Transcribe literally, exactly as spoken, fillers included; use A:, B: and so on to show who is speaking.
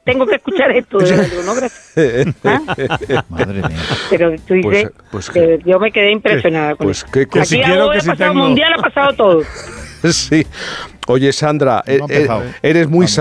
A: tengo que escuchar esto de algo, ¿no? Gracias. ¿Ah?
B: Madre mía.
A: Pero tú dices
C: Pues, pues
A: que
C: que,
A: yo me quedé impresionada. con
C: pues
A: eso.
C: qué
D: Que
C: cosa.
D: si
A: Aquí
D: quiero,
A: algo
D: que
A: ha
D: si
A: pasado
D: tengo.
A: mundial, ha pasado todo.
C: Sí. Oye, Sandra,
B: No ha
C: eh, eh,
B: empezado.
C: eres muy
B: Vamos.